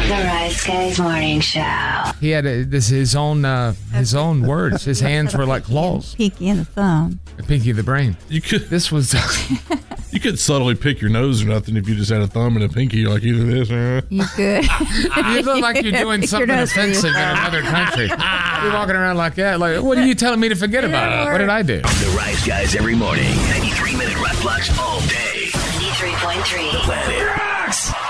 The Rice Guys Morning Show. He had his own words. His hands were like claws. Pinky and the thumb. The pinky of the brain. You could This was. you could subtly pick your nose or nothing if you just had a thumb and a pinky. You're like either this or You could. You look like you're doing Pick your something nose for you. offensive in another country. You're walking around like that. Like, what are you telling me to forget about? What did I do? The Rice Guys every morning. 93-minute rap blocks all day. 93.3. Planet Rocks.